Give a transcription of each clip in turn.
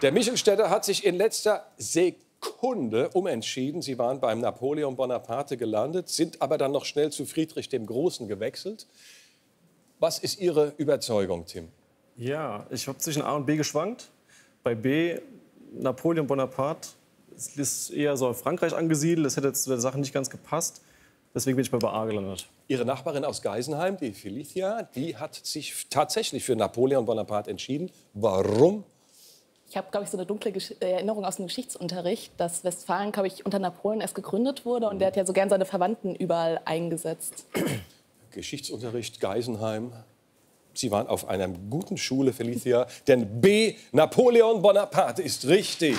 Der Michelstädter hat sich in letzter Sekunde umentschieden. Sie waren beim Napoleon Bonaparte gelandet, sind aber dann noch schnell zu Friedrich dem Großen gewechselt. Was ist Ihre Überzeugung, Tim? Ja, ich habe zwischen A und B geschwankt. Bei B, Napoleon Bonaparte, es ist eher so in Frankreich angesiedelt. Das hätte jetzt zu der Sache nicht ganz gepasst. Deswegen bin ich bei A gelandet. Ihre Nachbarin aus Geisenheim, die Felicia, die hat sich tatsächlich für Napoleon Bonaparte entschieden. Warum? Ich habe, glaube ich, so eine dunkle Erinnerung aus dem Geschichtsunterricht, dass Westfalen, glaube ich, unter Napoleon erst gegründet wurde. Und der hat ja so gern seine Verwandten überall eingesetzt. Geschichtsunterricht, Geisenheim. Sie waren auf einer guten Schule, Felicia. Denn B, Napoleon Bonaparte ist richtig.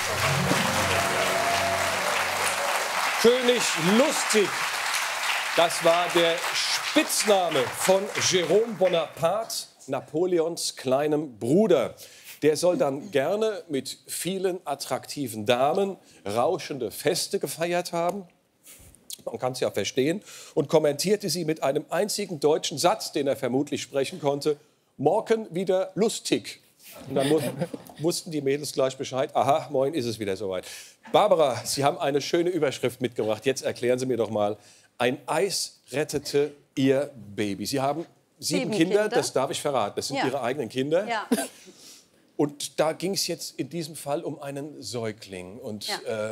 König Lustig, das war der Spitzname von Jérôme Bonaparte, Napoleons kleinem Bruder. Der soll dann gerne mit vielen attraktiven Damen rauschende Feste gefeiert haben. Man kann es ja verstehen. Und kommentierte sie mit einem einzigen deutschen Satz, den er vermutlich sprechen konnte. Morgen wieder lustig. Und dann wussten die Mädels gleich Bescheid. Aha, moin, ist es wieder soweit. Barbara, Sie haben eine schöne Überschrift mitgebracht. Jetzt erklären Sie mir doch mal. Ein Eis rettete Ihr Baby. Sie haben sieben Kinder, das darf ich verraten. Das sind Ihre eigenen Kinder. Ja. Und da ging es jetzt in diesem Fall um einen Säugling. Und,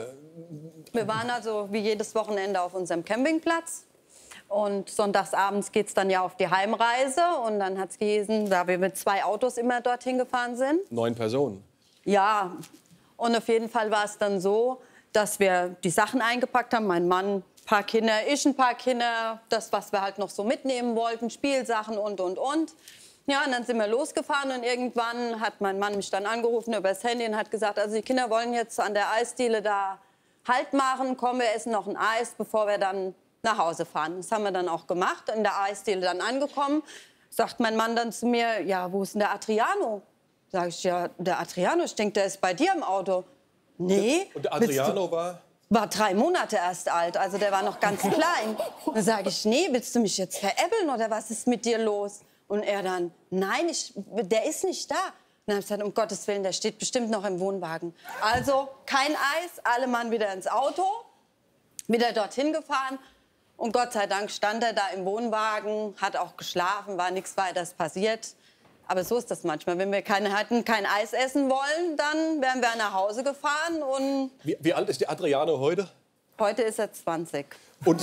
Wir waren also wie jedes Wochenende auf unserem Campingplatz. Und sonntagsabends geht es dann ja auf die Heimreise. Und dann hat es geheißen, da wir mit 2 Autos immer dorthin gefahren sind. 9 Personen. Ja, und auf jeden Fall war es dann so, dass wir die Sachen eingepackt haben. Mein Mann, ein paar Kinder, ich ein paar Kinder. Das, was wir halt noch so mitnehmen wollten, Spielsachen und. Ja, und dann sind wir losgefahren und irgendwann hat mein Mann mich dann angerufen über das Handy und hat gesagt, also die Kinder wollen jetzt an der Eisdiele da Halt machen, kommen wir essen noch ein Eis, bevor wir dann nach Hause fahren. Das haben wir dann auch gemacht, in der Eisdiele dann angekommen. Sagt mein Mann dann zu mir, ja, wo ist denn der Adriano? Sag ich, ja, der Adriano, ich denke, der ist bei dir im Auto. Nee. Und der Adriano war 3 Monate erst alt, also der war noch ganz klein. Dann sage ich, nee, willst du mich jetzt veräppeln oder was ist mit dir los? Und er dann, nein, der ist nicht da. Dann habe ich gesagt, um Gottes Willen, der steht bestimmt noch im Wohnwagen. Also kein Eis, alle Mann wieder ins Auto, wieder dorthin gefahren. Und Gott sei Dank stand er da im Wohnwagen, hat auch geschlafen, war nichts weiteres passiert. Aber so ist das manchmal. Wenn wir kein Eis essen wollen, dann wären wir nach Hause gefahren. Und wie alt ist der Adriano heute? heute ist er 20. Und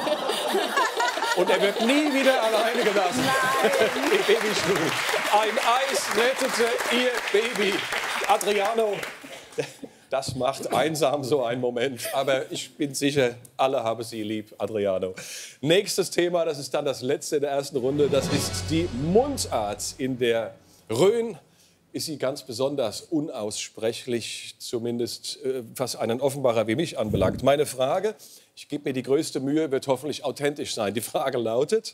er wird nie wieder alleine gelassen. Im Babystuhl. Ein Eis rettete Ihr Baby. Adriano, das macht einsam so einen Moment. Aber ich bin sicher, alle haben Sie lieb, Adriano. Nächstes Thema, das ist dann das letzte in der ersten Runde. Das ist die Mundart. In der Rhön ist sie ganz besonders unaussprechlich, zumindest was einen Offenbarer wie mich anbelangt. Meine Frage, ich gebe mir die größte Mühe, wird hoffentlich authentisch sein. Die Frage lautet: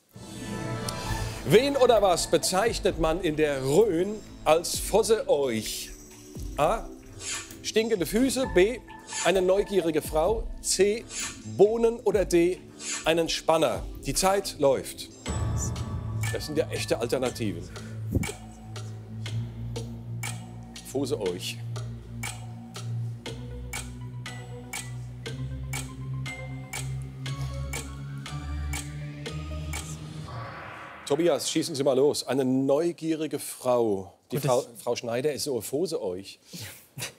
Wen oder was bezeichnet man in der Rhön als Fosse euch? A. Stinkende Füße. B. Eine neugierige Frau. C. Bohnen. Oder D. Einen Spanner. Die Zeit läuft. Das sind ja echte Alternativen. Fosse euch. Tobias, schießen Sie mal los. Eine neugierige Frau. Die Frau Schneider ist so Fosse euch.